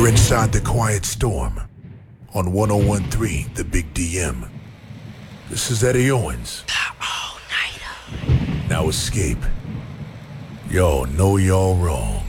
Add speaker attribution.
Speaker 1: You're inside the Quiet Storm on 1013 The Big DM. This is Eddie Owens.
Speaker 2: All-nighter.
Speaker 1: Now escape. Y'all know y'all wrong.